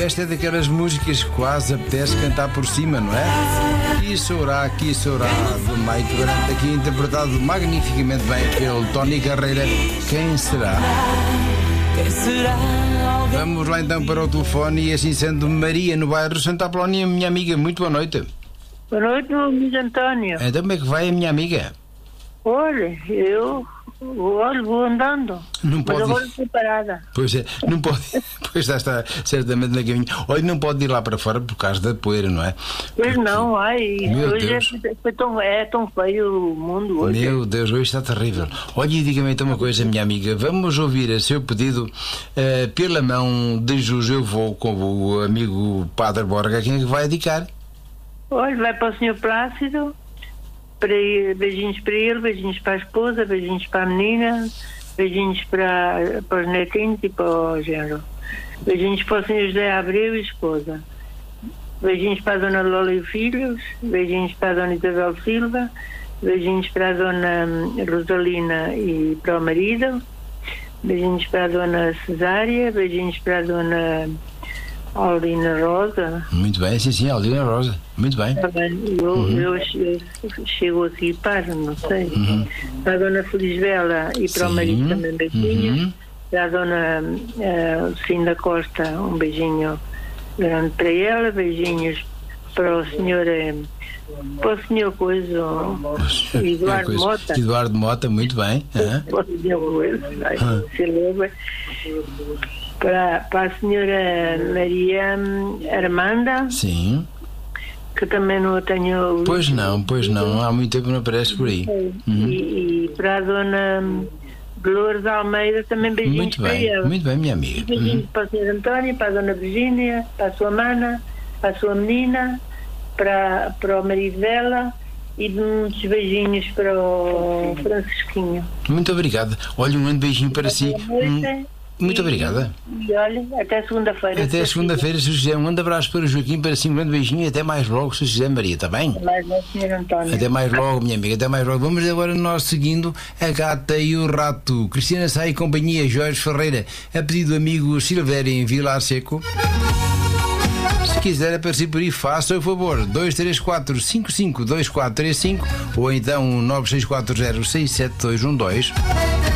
Esta é daquelas músicas que quase apetece cantar por cima, não é? Que será, do Mike Durante, aqui interpretado magnificamente bem pelo Tony Carreira. Quem será? Vamos lá então para o telefone e assim sendo, Maria no bairro Santa Apolónia, minha amiga, muito boa noite. Boa noite, meu amigo António. Então como é que vai a minha amiga? Olha, eu vou andando. Não pode. Mas agora estou parada. Pois é, não pode. Pois está certamente na caminho. Olha, não pode ir lá para fora por causa da poeira, não é? Pois porque... não, Meu hoje Deus. é tão feio o mundo hoje. Meu Deus, hoje está terrível. Olha, e diga-me então uma coisa, minha amiga. Vamos ouvir a seu pedido, pela mão de Jesus eu vou, com o amigo Padre Borga. Quem é que vai dedicar? Olha, vai para o Senhor Plácido. Beijinhos para ele, beijinhos para a esposa, beijinhos para a menina, beijinhos para os netinhos e para o genro. Beijinhos para o Sr. José Abreu e esposa. Beijinhos para a Dona Lola e filhos, beijinhos para a Dona Isabel Silva, beijinhos para a Dona Rosalina e para o marido, beijinhos para a Dona Cesária, beijinhos para a Dona Aulina Rosa. Muito bem, sim, Aulina Rosa. Muito bem. Tá bem. Eu chego aqui para, não sei. Para a Dona Felisbela e para o marido também beijinhos. Para a Dona Lucinda Costa, um beijinho grande para ela. Beijinhos para o senhor coisa, Eduardo Mota. Eduardo Mota, muito bem. Para o senhor coisa, se lembra. Para a senhora Maria Armanda. Sim. Que também não a tenho. Pois não, há muito tempo não aparece por aí. E para a Dona Dolores Almeida também beijinhos muito para bem, ela. Muito bem, minha amiga. Beijinhos para o Sr. António, para a Dona Virgínia, para a sua mana, para a sua menina, para o marido dela e muitos beijinhos para o Francisquinho. Muito obrigado. Olha, um grande beijinho para si. Muito obrigada. E olha, até segunda-feira. Até segunda-feira, se José. Um grande abraço para o Joaquim, para si um grande beijinho e até mais logo, se José Maria, está bem? Até mais logo, Sr. António. Até mais logo, minha amiga, até mais logo. Vamos agora nós seguindo a Gata e o Rato. Cristina Sá e companhia, Jorge Ferreira, a pedido do amigo Silvério em Vilar Seco. Se quiser aparecer por aí, faça o favor. 234-55-2435 ou então 964067212.